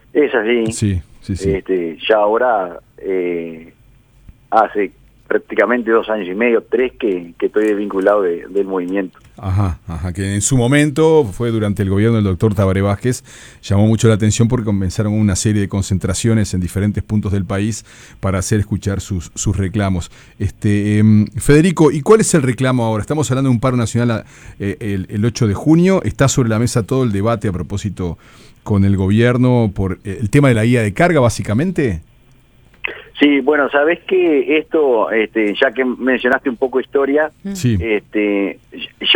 Es así. Sí, sí, sí. Ya ahora hace prácticamente 2 años y medio, 3 que estoy desvinculado del movimiento. Ajá, que en su momento, fue durante el gobierno del doctor Tabaré Vázquez, llamó mucho la atención porque comenzaron una serie de concentraciones en diferentes puntos del país para hacer escuchar sus reclamos. Federico, ¿y cuál es el reclamo ahora? Estamos hablando de un paro nacional el 8 de junio, está sobre la mesa todo el debate a propósito con el gobierno por el tema de la guía de carga, básicamente. Sí, bueno, sabés que esto, ya que mencionaste un poco historia, Sí. ya